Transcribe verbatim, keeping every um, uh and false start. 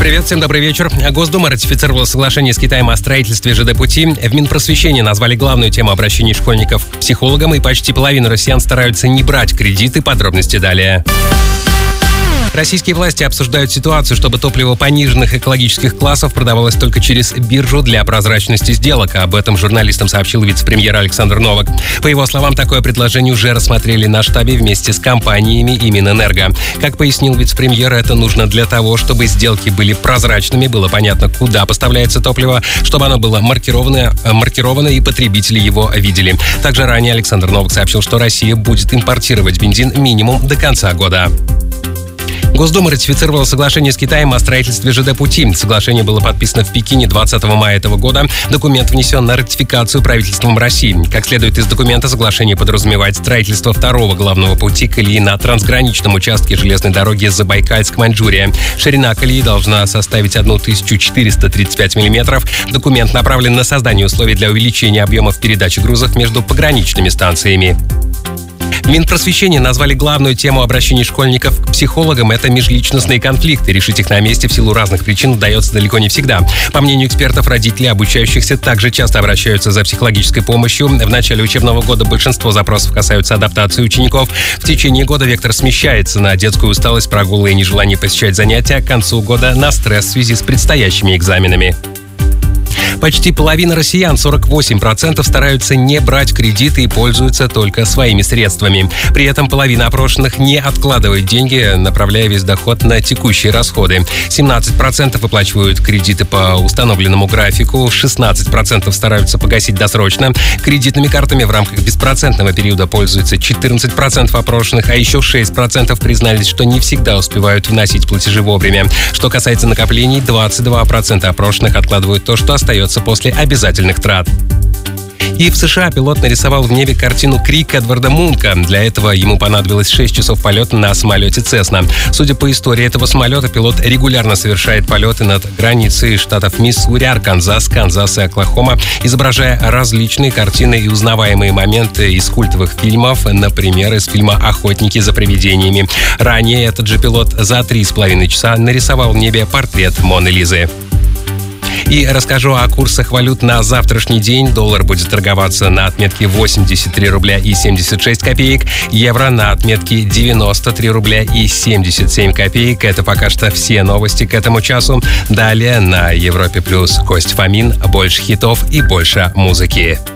привет, всем добрый вечер. Госдума ратифицировала соглашение с Китаем о строительстве ЖД-пути. В Минпросвещении назвали главную тему обращений школьников к психологам, и почти половина россиян стараются не брать кредиты. Подробности далее. Российские власти обсуждают ситуацию, чтобы топливо пониженных экологических классов продавалось только через биржу для прозрачности сделок. Об этом журналистам сообщил вице-премьер Александр Новак. По его словам, такое предложение уже рассмотрели на штабе вместе с компаниями и Минэнерго. Как пояснил вице-премьер, это нужно для того, чтобы сделки были прозрачными, было понятно, куда поставляется топливо, чтобы оно было маркировано, маркировано и потребители его видели. Также ранее Александр Новак сообщил, что Россия будет импортировать бензин минимум до конца года. Госдума ратифицировала соглашение с Китаем о строительстве ЖД-пути. Соглашение было подписано в Пекине двадцатого мая этого года. Документ внесен на ратификацию правительством России. Как следует из документа, соглашение подразумевает строительство второго главного пути колеи на трансграничном участке железной дороги Забайкальск-Маньчжурия. Ширина колеи должна составить тысячу четыреста тридцать пять миллиметров. Документ направлен на создание условий для увеличения объемов передачи грузов между пограничными станциями. В Минпросвещении назвали главную тему обращений школьников к психологам – это межличностные конфликты. Решить их на месте в силу разных причин удается далеко не всегда. По мнению экспертов, родители обучающихся также часто обращаются за психологической помощью. В начале учебного года большинство запросов касаются адаптации учеников. В течение года вектор смещается на детскую усталость, прогулы и нежелание посещать занятия, а к концу года на стресс в связи с предстоящими экзаменами. Почти половина россиян, сорок восемь процентов, стараются не брать кредиты и пользуются только своими средствами. При этом половина опрошенных не откладывает деньги, направляя весь доход на текущие расходы. семнадцать процентов выплачивают кредиты по установленному графику, шестнадцать процентов стараются погасить досрочно. Кредитными картами в рамках беспроцентного периода пользуются четырнадцать процентов опрошенных, а еще шесть процентов признались, что не всегда успевают вносить платежи вовремя. Что касается накоплений, двадцать два процента опрошенных откладывают то, что остается после обязательных трат. И в США пилот нарисовал в небе картину «Крик» Эдварда Мунка. Для этого ему понадобилось шесть часов полета на самолете «Цесна». Судя по истории этого самолета, пилот регулярно совершает полеты над границей штатов Миссури, Арканзас, Канзас и Оклахома, изображая различные картины и узнаваемые моменты из культовых фильмов, например, из фильма «Охотники за привидениями». Ранее этот же пилот за три с половиной часа нарисовал в небе портрет Моны Лизы. И расскажу о курсах валют на завтрашний день. Доллар будет торговаться на отметке восемьдесят три рубля и семьдесят шесть копеек. Евро на отметке девяносто три рубля и семьдесят семь копеек. Это пока что все новости к этому часу. Далее на Европе Плюс Кость Фомин. Больше хитов и больше музыки.